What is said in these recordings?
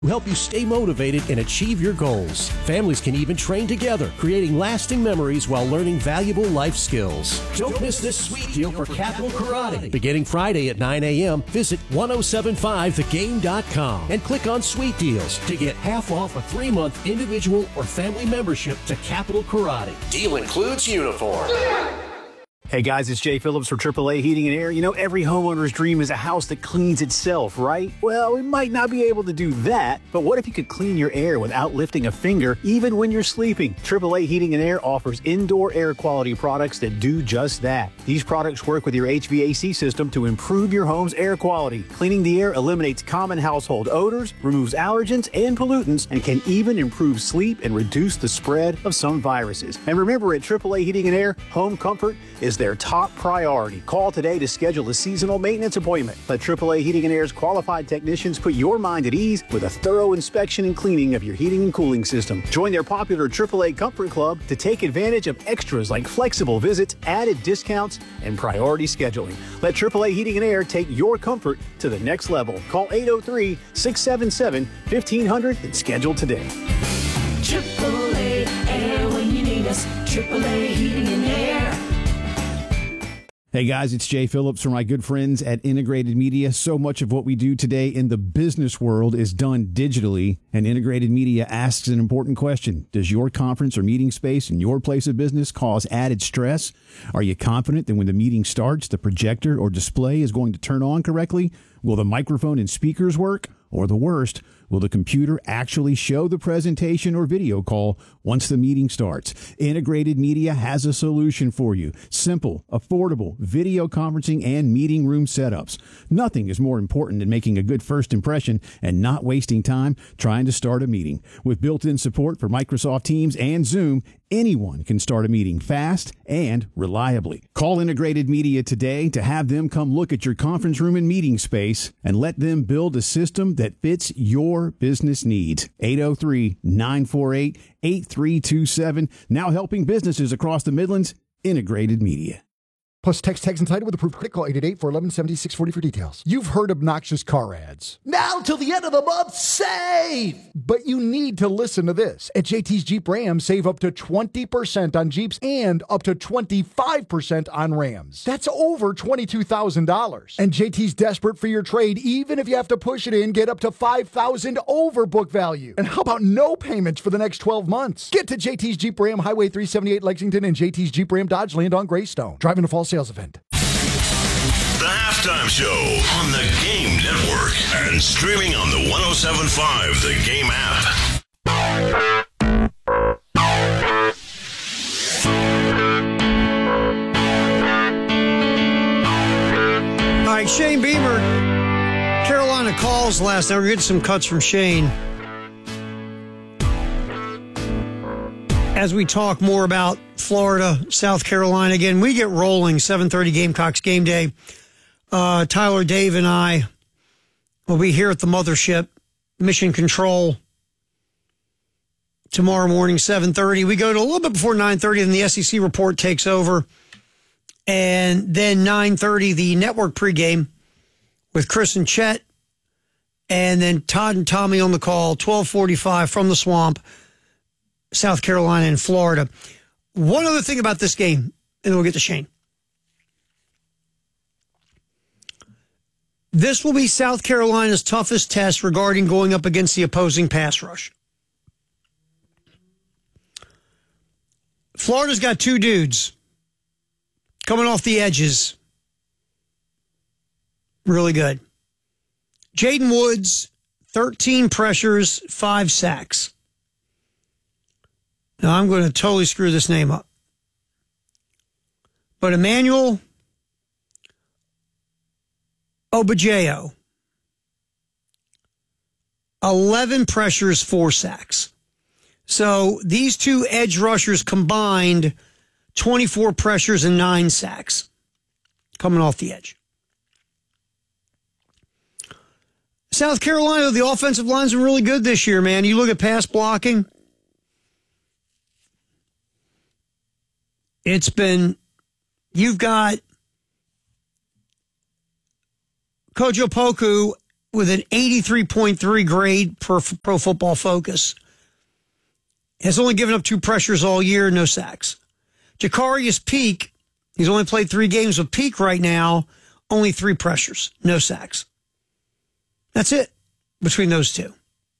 to help you stay motivated and achieve your goals. Families can even train together, creating lasting memories while learning valuable life skills. Don't miss this sweet deal for Capital Karate. Beginning Friday at 9 a.m., visit 1075thegame.com and click on Sweet Deals to get half off a 3-month individual or family membership to Capital Karate. Deal includes uniform. Hey guys, it's Jay Phillips for AAA Heating and Air. You know, every homeowner's dream is a house that cleans itself, right? Well, we might not be able to do that, but what if you could clean your air without lifting a finger, even when you're sleeping? AAA Heating and Air offers indoor air quality products that do just that. These products work with your HVAC system to improve your home's air quality. Cleaning the air eliminates common household odors, removes allergens and pollutants, and can even improve sleep and reduce the spread of some viruses. And remember, at AAA Heating and Air, home comfort is their top priority. Call today to schedule a seasonal maintenance appointment. Let AAA Heating and Air's qualified technicians put your mind at ease with a thorough inspection and cleaning of your heating and cooling system. Join their popular AAA Comfort Club to take advantage of extras like flexible visits, added discounts, and priority scheduling. Let AAA Heating and Air take your comfort to the next level. Call 803-677-1500 and schedule today. AAA Air when you need us. AAA Heating and Air. Hey guys, it's Jay Phillips from my good friends at Integrated Media. So much of what we do today in the business world is done digitally, and Integrated Media asks an important question. Does your conference or meeting space in your place of business cause added stress? Are you confident that when the meeting starts, the projector or display is going to turn on correctly? Will the microphone and speakers work? Or the worst, will the computer actually show the presentation or video call once the meeting starts? Integrated Media has a solution for you. Simple, affordable video conferencing and meeting room setups. Nothing is more important than making a good first impression and not wasting time trying to start a meeting. With built-in support for Microsoft Teams and Zoom, anyone can start a meeting fast and reliably. Call Integrated Media today to have them come look at your conference room and meeting space and let them build a system that fits your business needs. 803-948-8327. Now helping businesses across the Midlands. Integrated Media. Plus text tags and title with approved credit. Call 888-411-7640 for details. You've heard obnoxious car ads. Now till the end of the month, save! But you need to listen to this. At JT's Jeep Ram, save up to 20% on Jeeps and up to 25% on Rams. That's over $22,000. And JT's desperate for your trade. Even if you have to push it in, get up to $5,000 over book value. And how about no payments for the next 12 months? Get to JT's Jeep Ram, Highway 378 Lexington, and JT's Jeep Ram Dodge Land on Greystone. Driving to fall sales event. The Halftime Show on the Game Network and streaming on the 107.5 The Game app. All right, Shane Beamer, Carolina calls last night. We're getting some cuts from Shane as we talk more about Florida, South Carolina. Again, we get rolling, 7:30 Gamecocks game day. Tyler, Dave, and I will be here at the mothership, Mission Control, tomorrow morning, 7:30. We go to a little bit before 9:30, and the SEC report takes over. And then 9:30, the network pregame with Chris and Chet. And then Todd and Tommy on the call, 12:45 from the Swamp, South Carolina and Florida. One other thing about this game, and then we'll get to Shane. This will be South Carolina's toughest test regarding going up against the opposing pass rush. Florida's got two dudes coming off the edges. Really good. Jaden Woods, 13 pressures, 5 sacks. Now, I'm going to totally screw this name up. But Emmanuel Obajayo, 11 pressures, 4 sacks. So these two edge rushers combined 24 pressures and 9 sacks coming off the edge. South Carolina, the offensive line's been really good this year, man. You look at pass blocking. You've got Kojo Poku with an 83.3 grade per Pro Football Focus. Has only given up 2 pressures all year, no sacks. Jacarius Peak, he's only played 3 games with Peak right now, only 3 pressures, no sacks. That's it between those two.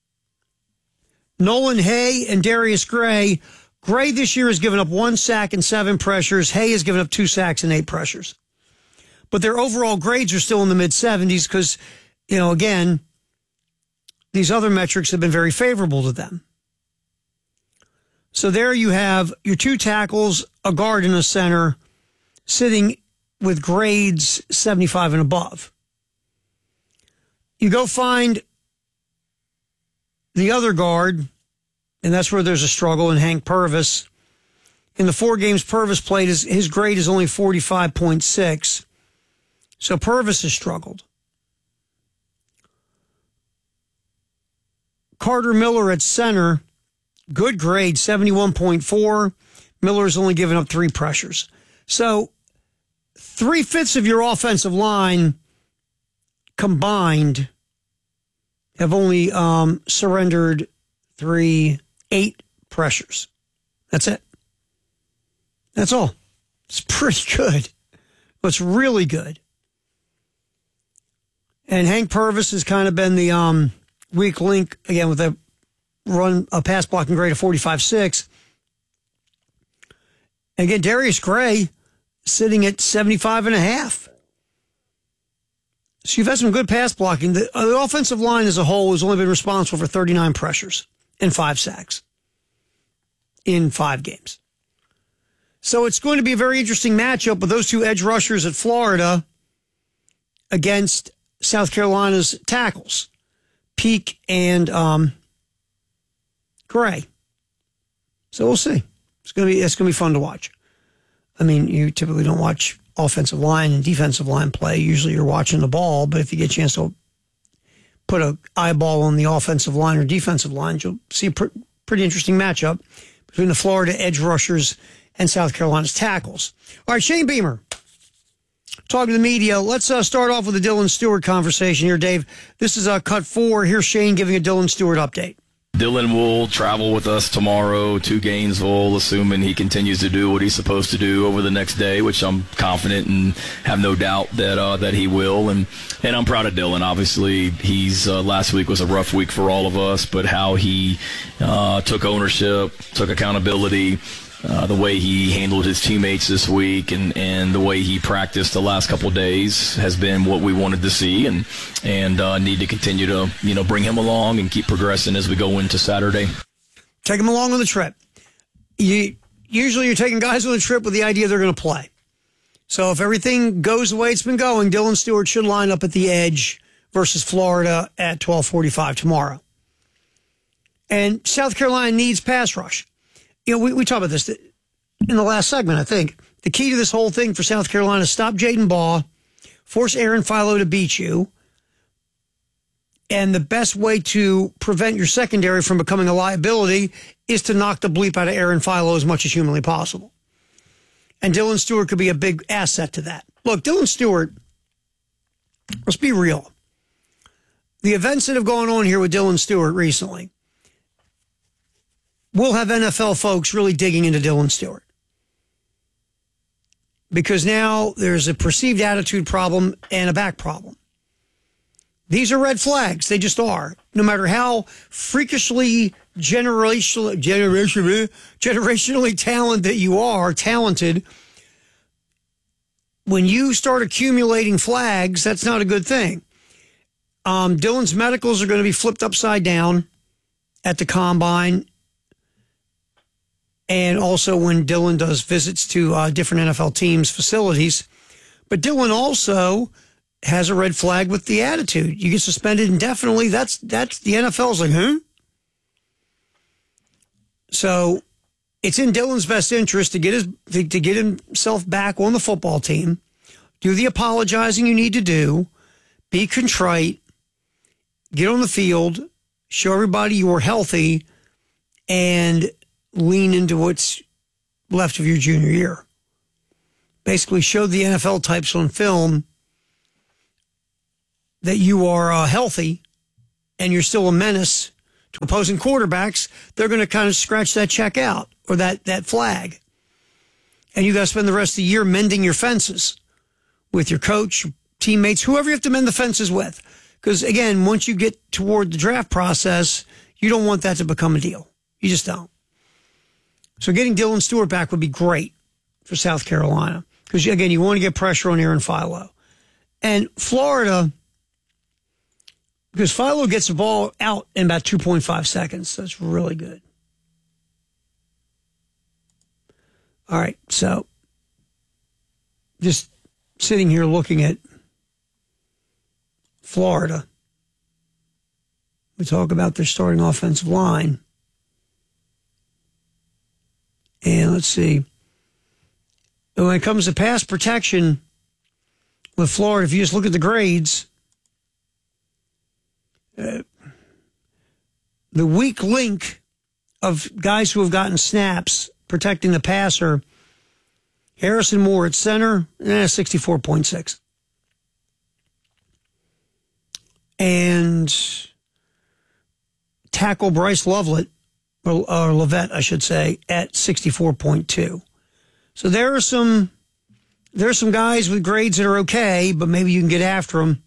Nolan Hay and Darius Gray. Gray this year has given up 1 sack and 7 pressures. Hay has given up 2 sacks and 8 pressures. But their overall grades are still in the mid-70s because, again, these other metrics have been very favorable to them. So there you have your 2 tackles, a guard, and a center sitting with grades 75 and above. You go find the other guard, and that's where there's a struggle in Hank Purvis. In the 4 games Purvis played, his grade is only 45.6. So Purvis has struggled. Carter Miller at center, good grade, 71.4. Miller's only given up 3 pressures. So 3/5 of your offensive line combined have only surrendered 8 pressures. That's it. That's all. It's pretty good. It's really good. And Hank Purvis has kind of been the weak link, again, with a pass blocking grade of 45.6. And again, Darius Gray sitting at 75.5. So you've had some good pass blocking. The offensive line as a whole has only been responsible for 39 pressures and 5 sacks in 5 games. So it's going to be a very interesting matchup with those 2 edge rushers at Florida against South Carolina's tackles, Peak and Gray. So we'll see. It's going to be fun to watch. I mean, you typically don't watch offensive line and defensive line play. Usually you're watching the ball, but if you get a chance to put an eyeball on the offensive line or defensive line, you'll see a pretty interesting matchup between the Florida edge rushers and South Carolina's tackles. All right, Shane Beamer, talking to the media. Let's start off with the Dylan Stewart conversation here, Dave. This is cut 4. Here's Shane giving a Dylan Stewart update. Dylan will travel with us tomorrow to Gainesville, assuming he continues to do what he's supposed to do over the next day, which I'm confident and have no doubt that he will. And I'm proud of Dylan. Obviously, he's last week was a rough week for all of us, but how he took ownership, took accountability, the way he handled his teammates this week and the way he practiced the last couple of days has been what we wanted to see and need to continue to, bring him along and keep progressing as we go into Saturday. Take him along on the trip. Usually you're taking guys on the trip with the idea they're going to play. So if everything goes the way it's been going, Dylan Stewart should line up at the edge versus Florida at 12:45 tomorrow. And South Carolina needs pass rush. We talked about this in the last segment, I think. The key to this whole thing for South Carolina is stop Jaden Baugh, force Aaron Philo to beat you, and the best way to prevent your secondary from becoming a liability is to knock the bleep out of Aaron Philo as much as humanly possible. And Dylan Stewart could be a big asset to that. Look, Dylan Stewart, let's be real. The events that have gone on here with Dylan Stewart recently, we'll have NFL folks really digging into Dylan Stewart. Because now there's a perceived attitude problem and a back problem. These are red flags. They just are. No matter how freakishly generationally talented, when you start accumulating flags, that's not a good thing. Dylan's medicals are going to be flipped upside down at the combine. And also when Dylan does visits to different NFL teams' facilities. But Dylan also has a red flag with the attitude. You get suspended indefinitely. That's the NFL's like, huh? So it's in Dylan's best interest to get himself back on the football team, do the apologizing you need to do, be contrite, get on the field, show everybody you are healthy, and lean into what's left of your junior year. Basically show the NFL types on film that you are healthy and you're still a menace to opposing quarterbacks, they're going to kind of scratch that check out or that flag. And you got to spend the rest of the year mending your fences with your coach, your teammates, whoever you have to mend the fences with. Because, again, once you get toward the draft process, you don't want that to become a deal. You just don't. So getting Dylan Stewart back would be great for South Carolina. Because, again, you want to get pressure on Aaron Philo. And Florida, because Philo gets the ball out in about 2.5 seconds. That's really good. All right, so just sitting here looking at Florida. We talk about their starting offensive line. And let's see. When it comes to pass protection with Florida, if you just look at the grades, the weak link of guys who have gotten snaps protecting the passer, Harrison Moore at center, 64.6. And tackle Bryce Lovett, or Lovett, I should say, at 64.2. So there are some guys with grades that are okay, but maybe you can get after them.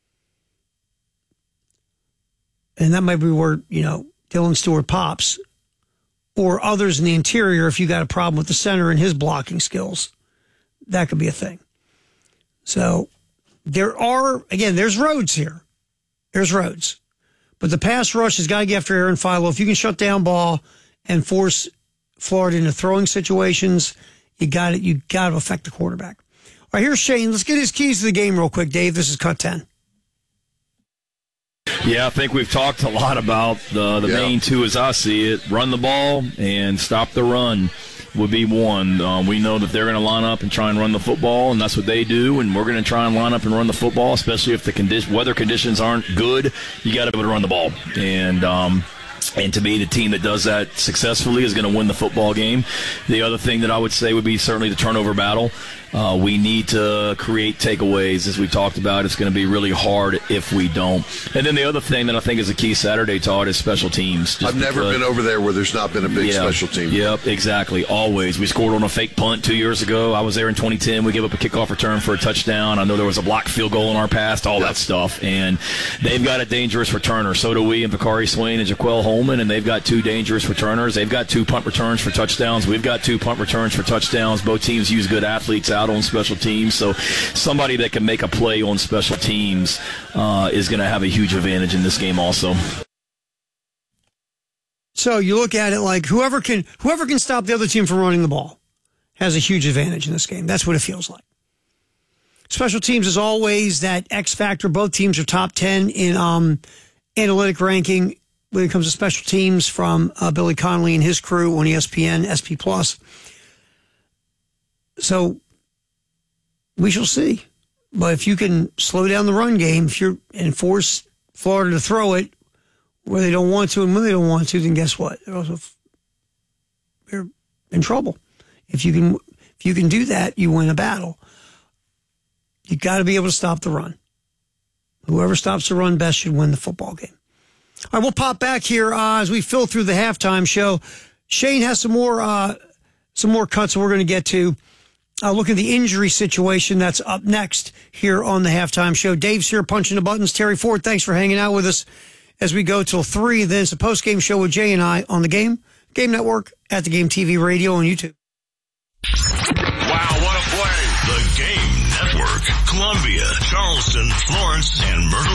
And that might be where, Dylan Stewart pops. Or others in the interior, if you got a problem with the center and his blocking skills, that could be a thing. So there's roads here. There's roads. But the pass rush has got to get after Aaron Philo. If you can shut down ball and force Florida into throwing situations, you got to affect the quarterback. All right, here's Shane. Let's get his keys to the game real quick, Dave. This is Cut 10. Yeah, I think we've talked a lot about the main two as I see it. Run the ball and stop the run would be one. We know that they're going to line up and try and run the football, and that's what they do, and we're going to try and line up and run the football, especially if the weather conditions aren't good. You got to be able to run the ball. And to me, the team that does that successfully is going to win the football game. The other thing that I would say would be certainly the turnover battle. We need to create takeaways, as we talked about. It's going to be really hard if we don't. And then the other thing that I think is a key Saturday, Todd, is special teams. I've never been over there where there's not been a big special team. Yep, exactly. Always. We scored on a fake punt 2 years ago. I was there in 2010. We gave up a kickoff return for a touchdown. I know there was a blocked field goal in our past, all that stuff. And they've got a dangerous returner. So do we, and Bakari Swain and Jaquel Holman, and they've got two dangerous returners. They've got 2 punt returns for touchdowns. We've got 2 punt returns for touchdowns. Both teams use good athletes out on special teams, so somebody that can make a play on special teams is going to have a huge advantage in this game also. So you look at it like whoever can stop the other team from running the ball has a huge advantage in this game. That's what it feels like. Special teams is always that X factor. Both teams are top 10 in analytic ranking when it comes to special teams from Billy Connolly and his crew on ESPN, SP+. So we shall see. But if you can slow down the run game, and force Florida to throw it where they don't want to and when they don't want to, then guess what? They're in trouble. If you can do that, you win a battle. You got to be able to stop the run. Whoever stops the run best should win the football game. All right, we'll pop back here as we fill through the halftime show. Shane has some more cuts that we're going to get to. Look at the injury situation that's up next here on the halftime show. Dave's here punching the buttons. Terry Ford, thanks for hanging out with us as we go till 3. Then it's a post-game show with Jay and I on the Game Network, at the Game TV Radio, on YouTube. Wow, what a play. The Game Network. Columbia, Charleston, Florence, and Myrtle